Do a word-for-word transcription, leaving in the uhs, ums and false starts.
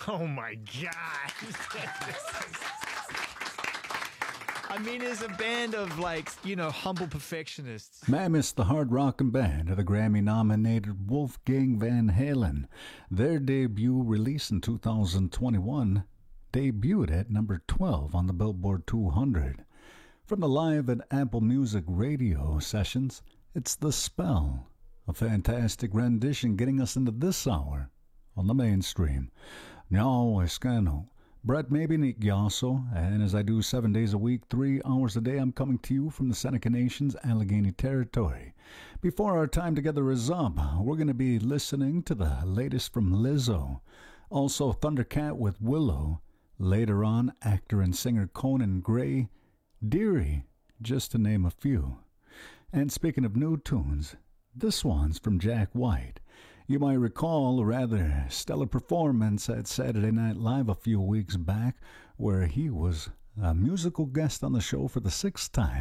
Oh my God. I mean, it's a band of, like, you know, humble perfectionists. Mammoth's the hard rockin' band of the Grammy-nominated Wolfgang Van Halen. Their debut, released in two thousand twenty-one, debuted at number twelve on the Billboard two hundred. From the live at Apple Music radio sessions, it's The Spell, a fantastic rendition getting us into this hour on the mainstream. Now, Escano. Brett Maybe Nick Yasso, and as I do seven days a week, three hours a day, I'm coming to you from the Seneca Nation's Allegheny Territory. Before our time together is up, we're going to be listening to the latest from Lizzo. Also, Thundercat with Willow. Later on, actor and singer Conan Gray, Deary, just to name a few. And speaking of new tunes, this one's from Jack White. You might recall a rather stellar performance at Saturday Night Live a few weeks back, where he was a musical guest on the show for the sixth time.